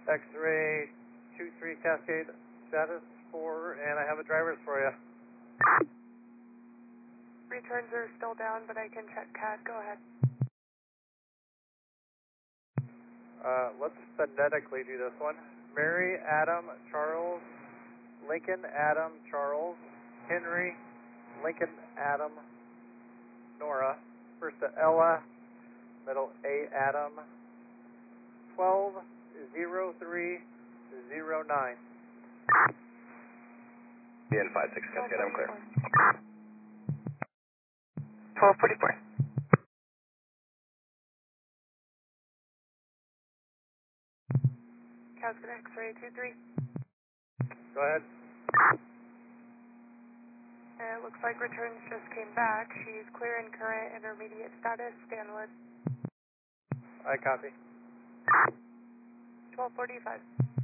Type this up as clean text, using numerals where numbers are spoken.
X-ray 23 Cascade, status 4, and I have a driver's for you. Returns are still down, but I can check CAD. Go ahead. Let's phonetically do this one. Mary, Adam, Charles, Lincoln, Adam, Charles, Henry, Lincoln, Adam, Nora, first to Ella, middle A, Adam, 120309. In 56 Cascade, I'm clear. 1244. Cascade X-ray 23. Go ahead. It looks like returns just came back. She's clear and current, intermediate status, Stanwood. I copy. 1245.